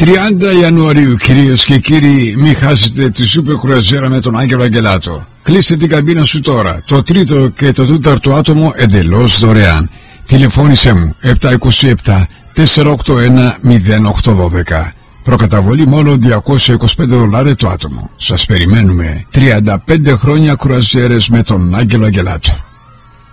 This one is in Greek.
30 Ιανουαρίου, κυρίες και κύριοι, μην χάσετε τη σούπερ κρουαζιέρα με τον Άγγελο Αγγελάτο. Κλείστε την καμπίνα σου τώρα. Το τρίτο και το τέταρτο άτομο εντελώς δωρεάν. Τηλεφώνησέ μου 727 481 0812. Προκαταβολή μόνο $225 το άτομο. Σας περιμένουμε. 35 χρόνια κρουαζιέρες με τον Άγγελο Αγγελάτο.